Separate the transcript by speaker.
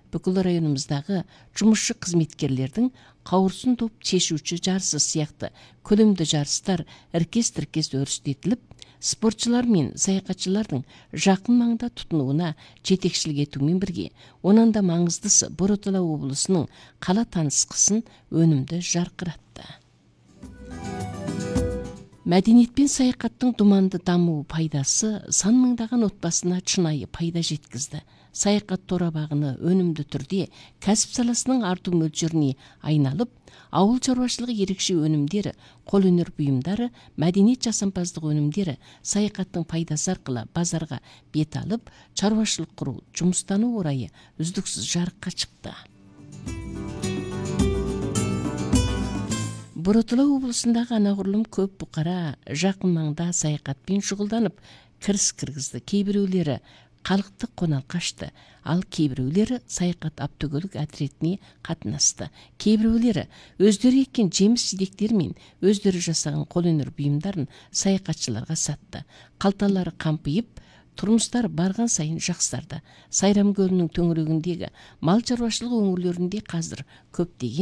Speaker 1: бүкіл районымыздағы жұмысшы қызметкерлердің қауырсын топ чешуші жарысы сияқты көлемді жарыстар іркес-тіркес өрістетіліп, спортшылар мен саяхатшылардың жақын маңда тұтынуына жетекшілік етумен бірге, онан да маңыздысы Бородала облысының қала танысқысын өнімді жарқыратты. Мәдениет пен саяхаттың думанды даму пайдасы сан мыңдаған отбасына шынайы пайда жеткізді. Саяхат торабағыны өнімді түрде кәсіп саласының арту мөлшеріне айналып, ауыл шаруашылығы ерекше өнімдері, қолөнер бұйымдары, мәдениет жасампаздық өнімдері саяхаттың пайдасы арқылы базарға бет алып, шаруашылық құру, жұмыстану орайы үздіксіз жарыққа шықты. Бородала облысындағы анағұрлым көп бұқара жақын маңда саяхатпен шұғылданып, кіріс кіргізді. Кейбіреулері халықты қоналқа ашты, ал кейбіреулері саяхат автокөлік отрядіне қатынасты. Кейбіреулері өздері еккен жеміс жидектер мен өздері жасаған қолөнер бұйымдарын саяхатшыларға сатты. Қалталары қампиып, тұрмыстары барған сайын жақсарды. Сайрам көлінің төңірегіндегі мал шаруашылығы өңірлерінде қазір көптеген